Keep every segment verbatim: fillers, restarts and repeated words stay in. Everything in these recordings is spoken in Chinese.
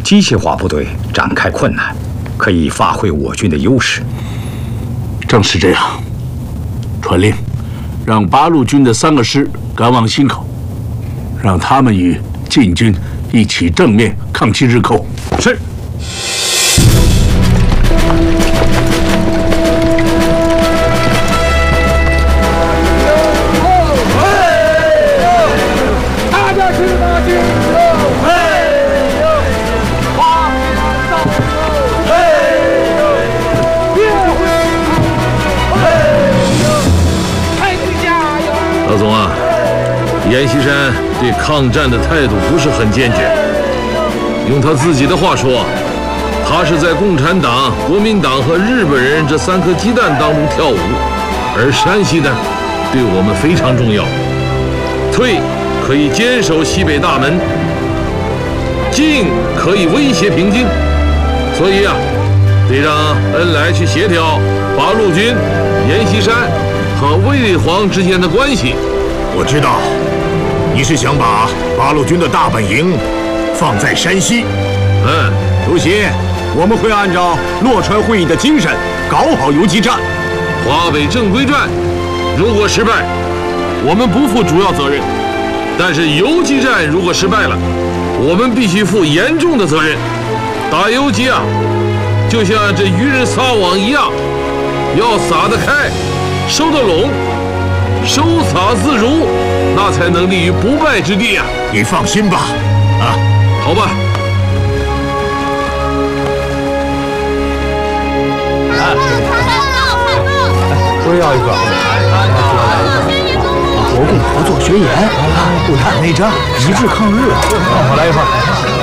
机械化部队展开困难，可以发挥我军的优势。 正是这样。传令，让八路军的三个师赶往忻口，让他们与晋军一起正面抗击日寇。 是。 老总啊，阎锡山对抗战的态度不是很坚决。用他自己的话说，他是在共产党、国民党和日本人这三颗鸡蛋当中跳舞，而山西呢，对我们非常重要。退可以坚守西北大门，进可以威胁平津，所以啊，得让恩来去协调八路军、阎锡山和卫黄之间的关系。 我知道，你是想把八路军的大本营放在山西。 嗯， 主席，我们会按照洛川会议的精神搞好游击战。 华北正规战如果失败，我们不负主要责任；但是游击战如果失败了，我们必须负严重的责任。打游击啊，就像这渔人撒网一样，要撒得开，收得拢，收撒自如，那才能立于不败之地啊！ 你放心吧，啊， 好吧。 我也要一个。国共合作宣言，不谈内战，一致抗日。我来一份。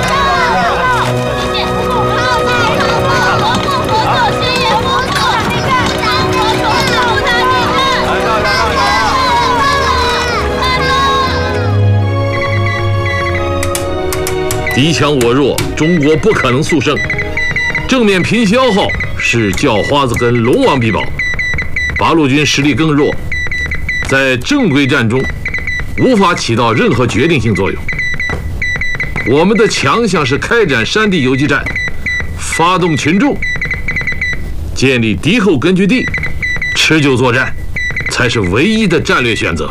敌强我弱，中国不可能速胜。正面拼消耗是叫花子跟龙王必保。八路军实力更弱，在正规战中无法起到任何决定性作用。我们的强项是开展山地游击战，发动群众，建立敌后根据地，持久作战，才是唯一的战略选择。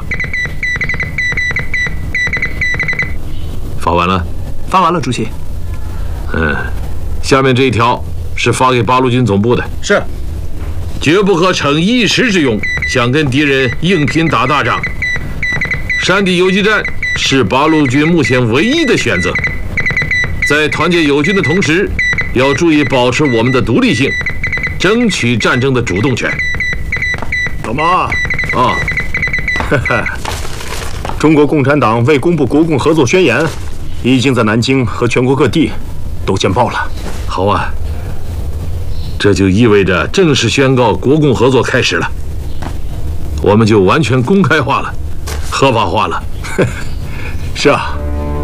发完了。 发完了，主席。 嗯，下面这一条是发给八路军总部的。 是。 绝不可逞一时之勇，想跟敌人硬拼打大仗。山地游击战是八路军目前唯一的选择。在团结友军的同时，要注意保持我们的独立性，争取战争的主动权。 老毛啊， 哈哈，中国共产党未公布国共合作宣言，已经在南京和全国各地都见报了。 好啊。这就意味着正式宣告国共合作开始了，我们就完全公开化了，合法化了。 是啊。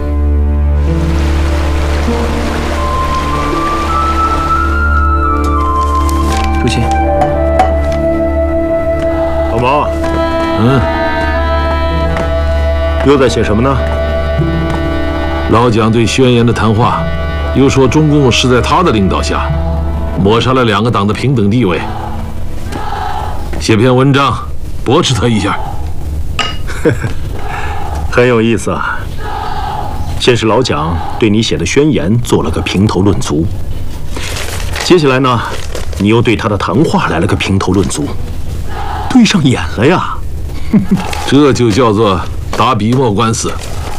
主席， 老毛， 嗯， 又在写什么呢？ 老蒋对宣言的谈话，又说中共是在他的领导下抹杀了两个党的平等地位，写篇文章驳斥他一下。 很有意思啊。先是老蒋对你写的宣言做了个评头论足，接下来呢，你又对他的谈话来了个评头论足，对上眼了呀。 这就叫做打笔墨官司。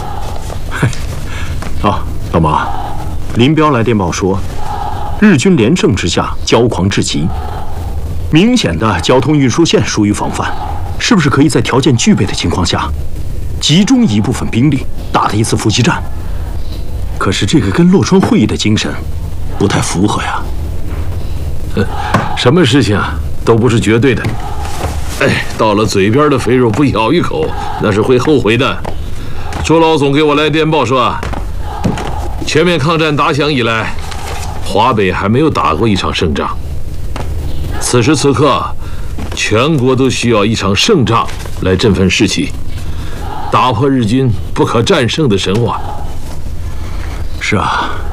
啊，老毛，林彪来电报说，日军连胜之下骄狂至极，明显的交通运输线疏于防范，是不是可以在条件具备的情况下，集中一部分兵力打他一次伏击战？可是这个跟洛川会议的精神不太符合呀。 什么事情啊都不是绝对的，哎，到了嘴边的肥肉不咬一口，那是会后悔的。周老总给我来电报说，全面抗战打响以来，华北还没有打过一场胜仗。此时此刻，全国都需要一场胜仗来振奋士气，打破日军不可战胜的神话。 是啊，